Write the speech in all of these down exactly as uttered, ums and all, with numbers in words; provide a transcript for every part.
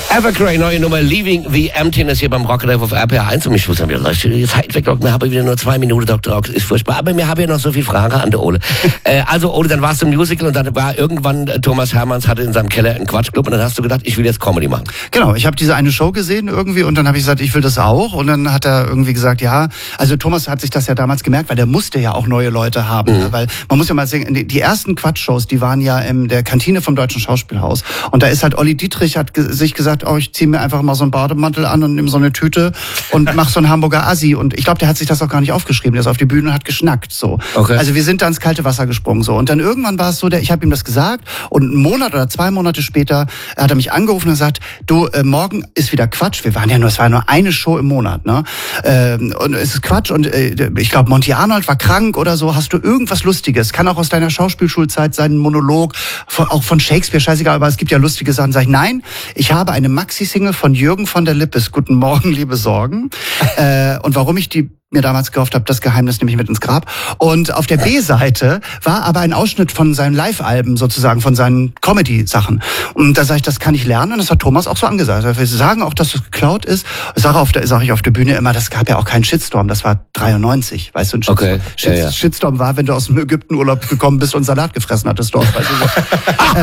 Evergrey, neue Nummer, Leaving the Emptiness hier beim Rock Live auf R P R eins. Und ich muss sagen, die Zeit wegloggen, wir haben wieder nur zwei Minuten, Doktor Ox, ist furchtbar. Aber wir haben ja noch so viel Fragen an der Ole. äh, also Ole, dann warst du im Musical und dann war irgendwann äh, Thomas Hermanns hatte in seinem Keller einen Quatschclub und dann hast du gedacht, ich will jetzt Comedy machen. Genau, ich habe diese eine Show gesehen irgendwie und dann habe ich gesagt, ich will das auch. Und dann hat er irgendwie gesagt, ja, also Thomas hat sich das ja damals gemerkt, weil der musste ja auch neue Leute haben. Mhm. Weil man muss ja mal sehen, die ersten Quatschshows, die waren ja in der Kantine vom Deutschen Schauspielhaus. Und da ist halt Olli Dietrich, hat ge- sich gesagt, oh, ich ziehe mir einfach mal so einen Bademantel an und nehme so eine Tüte und mach so einen Hamburger Assi. Und ich glaube, der hat sich das auch gar nicht aufgeschrieben. Der ist auf die Bühne und hat geschnackt. So. Okay. Also wir sind da ins kalte Wasser gesprungen. So. Und dann irgendwann war es so, der, ich habe ihm das gesagt und einen Monat oder zwei Monate später hat er mich angerufen und gesagt, du, äh, morgen ist wieder Quatsch. Wir waren ja nur, es war nur eine Show im Monat, ne? Ähm, und es ist Quatsch und äh, ich glaube, Monty Arnold war krank oder so. Hast du irgendwas Lustiges? Kann auch aus deiner Schauspielschulzeit sein, Monolog, von, auch von Shakespeare, scheißegal, aber es gibt ja lustige Sachen. Sag ich, nein, ich habe eine Maxi-Single von Jürgen von der Lippes, Guten Morgen, liebe Sorgen. äh, und warum ich die mir damals gekauft habe, das Geheimnis nehme ich mit ins Grab. Und auf der B-Seite war aber ein Ausschnitt von seinen Live-Alben sozusagen, von seinen Comedy-Sachen. Und da sage ich, das kann ich lernen. Und das hat Thomas auch so angesagt. Wir sagen auch, dass es geklaut ist. Sage auf der, sage ich auf der Bühne immer, das gab ja auch keinen Shitstorm. Das war dreiundneunzig, weißt du, ein Shitstorm. Okay. Shit, ja, ja. Shitstorm war, wenn du aus dem Ägyptenurlaub gekommen bist und Salat gefressen hattest dort. Weißt du so.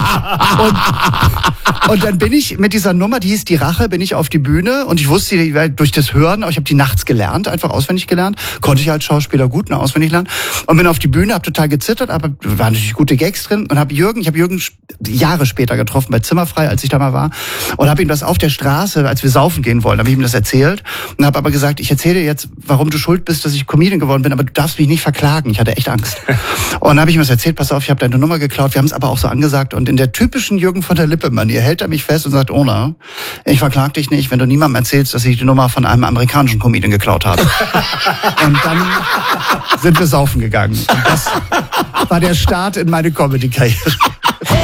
äh, und, und dann bin ich mit dieser Nummer, die hieß Die Rache, bin ich auf die Bühne und ich wusste, die, durch das Hören, ich habe die nachts gelernt, einfach auswendig gelernt, konnte ich als Schauspieler gut, ne, auswendig lernen und bin auf die Bühne, habe total gezittert, aber waren natürlich gute Gags drin und habe Jürgen, ich habe Jürgen Jahre später getroffen bei Zimmerfrei, als ich da mal war und habe ihm das auf der Straße, als wir saufen gehen wollen, habe ich ihm das erzählt und habe aber gesagt, ich erzähle dir jetzt, warum du schuld bist, dass ich Comedian geworden bin, aber du darfst mich nicht verklagen, ich hatte echt Angst. Und dann habe ich ihm das erzählt, pass auf, ich habe deine Nummer geklaut, wir haben es aber auch so angesagt und in der typischen Jürgen von der Lippe-Manier hält er mich fest und sagt, Ona, ich verklag dich nicht, wenn du niemandem erzählst, dass ich die Nummer von einem amerikanischen Comedian geklaut habe. Und dann sind wir saufen gegangen. Und das war der Start in meine Comedy-Karriere.